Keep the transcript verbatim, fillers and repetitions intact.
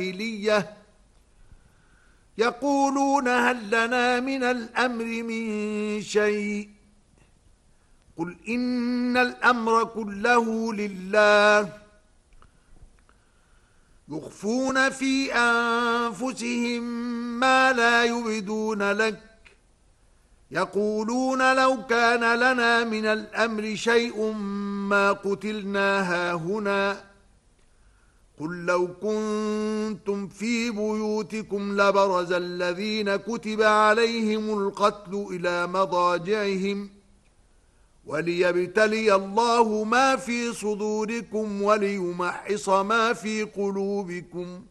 الجاهلية يقولون هل لنا من الأمر من شيء قل إن الأمر كله لله يخفون في أنفسهم ما لا يبدون لك يقولون لو كان لنا من الأمر شيء ما قتلنا هاهنا قل لو كنتم في بيوتكم لبرز الذين كتب عليهم القتل إلى مضاجعهم وليبتلي الله ما في صدوركم وليمحص ما في قلوبكم